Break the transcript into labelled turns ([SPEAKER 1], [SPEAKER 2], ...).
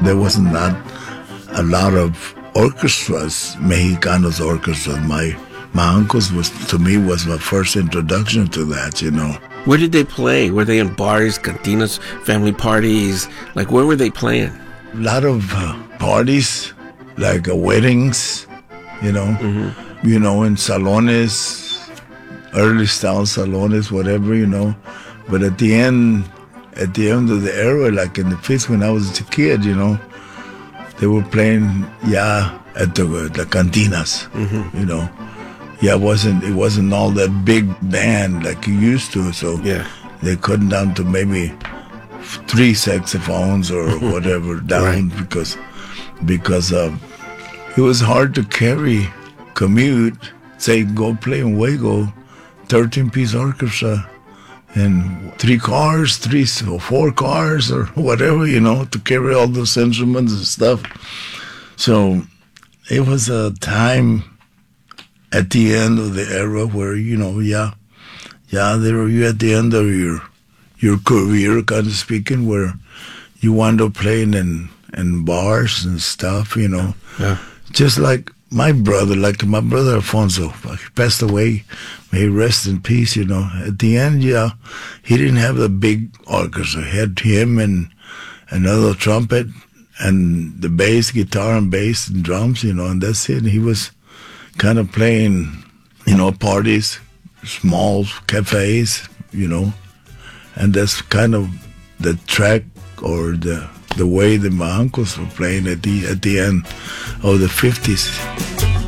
[SPEAKER 1] there was not a lot of orchestras, Mexicanos orchestras. My uncle's was my first introduction to that, you know.
[SPEAKER 2] Where did they play? Were they in bars, cantinas, family parties? Like, where were they playing?
[SPEAKER 1] A lot of parties, like weddings, you know. Mm-hmm. You know, in salones, early style salones, whatever, you know. But at the end of the era, like in the 50s when I was a kid, you know, they were playing, at the cantinas, mm-hmm. you know. Yeah, it wasn't all that big band like you used to, so they cut down to maybe 3 saxophones or whatever down right. because it was hard to commute, say go play in Waco, 13-piece orchestra, and 3 or 4 cars or whatever, you know, to carry all those instruments and stuff. So it was a time at the end of the era where, you know, there were you at the end of your career, kind of speaking, where you wound up playing in bars and stuff, you know. Yeah. Just like my brother Alfonso, he passed away, may he rest in peace, you know. At the end, he didn't have a big orchestra. He had him and another trumpet and the bass, guitar and bass and drums, you know, and that's it. And he was kind of playing, you know, parties, small cafes, you know, and that's kind of the track or the way that my uncles were playing at the end of the 50s.